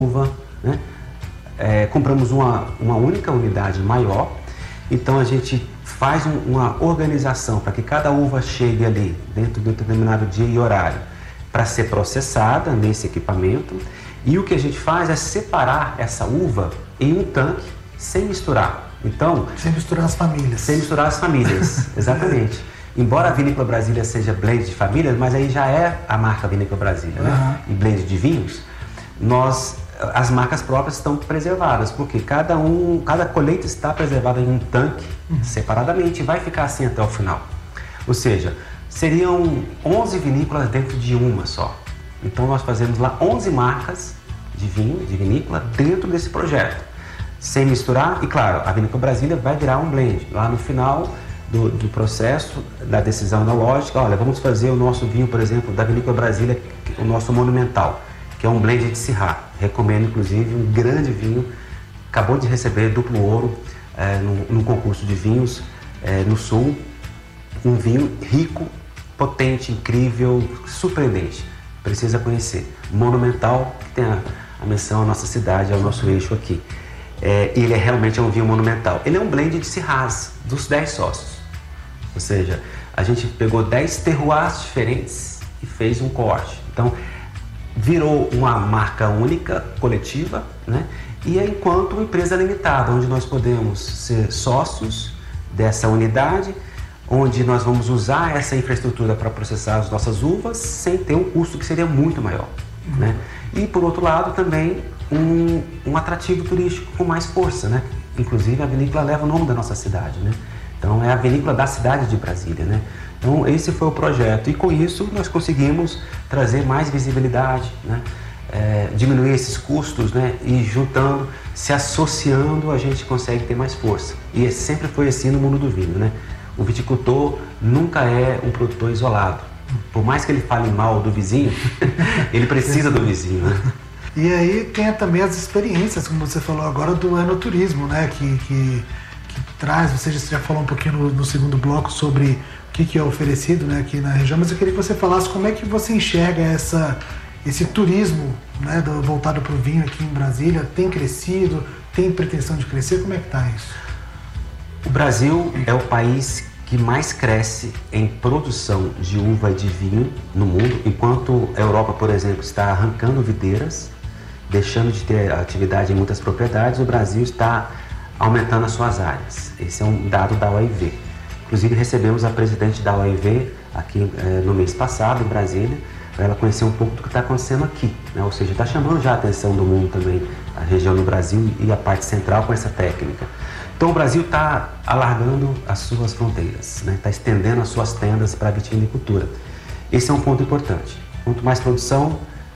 uva, né? Compramos uma única unidade maior, então a gente faz uma organização para que cada uva chegue ali dentro de um determinado dia e horário para ser processada nesse equipamento, e o que a gente faz é separar essa uva em um tanque sem misturar. Então, sem misturar as famílias. Sem misturar as famílias, exatamente. Embora a Vinícola Brasília seja blend de famílias, mas aí já é a marca Vinícola Brasília, né? E blend de vinhos, as marcas próprias estão preservadas, porque cada colheita está preservada em um tanque separadamente e vai ficar assim até o final. Ou seja, seriam 11 vinícolas dentro de uma só. Então nós fazemos lá 11 marcas de vinho, de vinícola, dentro desse projeto, sem misturar. E claro, a Vinícola Brasília vai virar um blend. Lá no final do processo, da decisão enológica, olha, vamos fazer o nosso vinho, por exemplo, da Vinícola Brasília, o nosso Monumental, que é um blend de Syrah. Recomendo, inclusive, um grande vinho. Acabou de receber duplo ouro num concurso de vinhos no Sul. Um vinho rico, potente, incrível, surpreendente. Precisa conhecer. Monumental, que tem a menção à nossa cidade, ao nosso eixo aqui. Ele realmente é um vinho monumental. Ele é um blend de Syrahs, dos 10 sócios. Ou seja, a gente pegou 10 terroirs diferentes e fez um corte. Então, virou uma marca única, coletiva, né? E é enquanto uma empresa limitada, onde nós podemos ser sócios dessa unidade, onde nós vamos usar essa infraestrutura para processar as nossas uvas sem ter um custo que seria muito maior, né? E por outro lado também um atrativo turístico com mais força, né? Inclusive a vinícola leva o nome da nossa cidade, né? Então é a vinícola da cidade de Brasília, né? Então esse foi o projeto, e com isso nós conseguimos trazer mais visibilidade, né? Diminuir esses custos, né? E juntando, se associando, a gente consegue ter mais força. E sempre foi assim no mundo do vinho, né? O viticultor nunca é um produtor isolado. Por mais que ele fale mal do vizinho, ele precisa do vizinho, né? E aí tem também as experiências, como você falou agora, do enoturismo, né? Que traz, você já falou um pouquinho no segundo bloco sobre o que é oferecido, né, aqui na região, mas eu queria que você falasse como é que você enxerga esse turismo, né, voltado para o vinho aqui em Brasília. Tem crescido? Tem pretensão de crescer? Como é que está isso? O Brasil é o país que mais cresce em produção de uva e de vinho no mundo, enquanto a Europa, por exemplo, está arrancando videiras, deixando de ter atividade em muitas propriedades, o Brasil está aumentando as suas áreas. Esse é um dado da OIV. Inclusive recebemos a presidente da OIV aqui no mês passado, em Brasília, para ela conhecer um pouco do que está acontecendo aqui, né? Ou seja, está chamando já a atenção do mundo também, a região do Brasil e a parte central com essa técnica. Então o Brasil está alargando as suas fronteiras, né? Está estendendo as suas tendas para a vitivinicultura. Esse é um ponto importante. Quanto mais produção,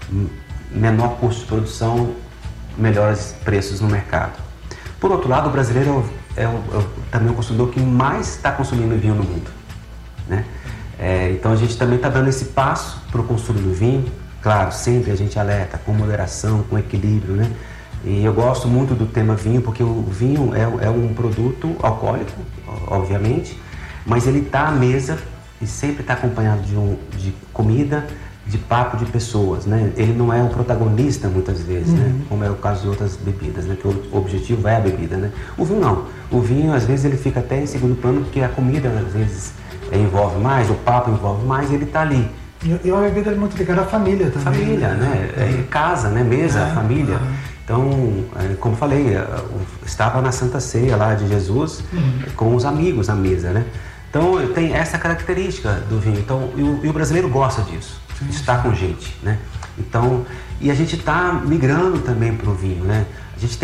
menor custo de produção, melhores preços no mercado. Por outro lado, o brasileiro também o consumidor que mais está consumindo vinho no mundo, né? Então a gente também está dando esse passo para o consumo do vinho. Claro, sempre a gente alerta com moderação, com equilíbrio, né? E eu gosto muito do tema vinho, porque o vinho é um produto alcoólico, obviamente, mas ele está à mesa e sempre está acompanhado de comida, de papo de pessoas, né? Ele não é o protagonista muitas vezes, né? Como é o caso de outras bebidas, né? Que o objetivo é a bebida, né? O vinho não. O vinho às vezes ele fica até em segundo plano, porque a comida às vezes envolve mais, o papo envolve mais, e ele está ali. E a bebida é muito ligada à família também. Família, né? Casa, né? Mesa, família. Então, como falei, estava na Santa Ceia lá de Jesus com os amigos à mesa, né? Então tem essa característica do vinho. Então, e o brasileiro gosta disso, de estar com gente, né? Então, e a gente está migrando também para o vinho, né? A gente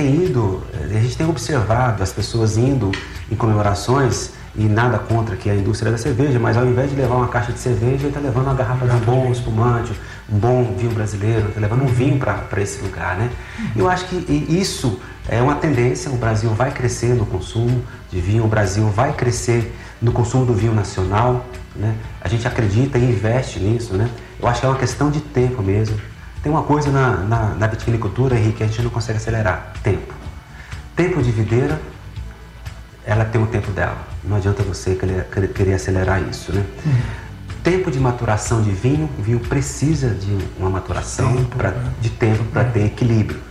tem observado as pessoas indo em comemorações, e nada contra que a indústria da cerveja, mas ao invés de levar uma caixa de cerveja, ele está levando uma garrafa de um bom espumante, um bom vinho brasileiro, está levando um vinho para esse lugar, né? Eu acho que isso é uma tendência. O Brasil vai crescer no consumo de vinho, o Brasil vai crescer no consumo do vinho nacional, né? A gente acredita e investe nisso, né? Eu acho que é uma questão de tempo mesmo. Tem uma coisa na vitivinicultura, Henrique, que a gente não consegue acelerar: tempo. Tempo de videira, ela tem o tempo dela. Não adianta você querer acelerar isso, né? Tempo de maturação de vinho, o vinho precisa de uma maturação de tempo para ter equilíbrio.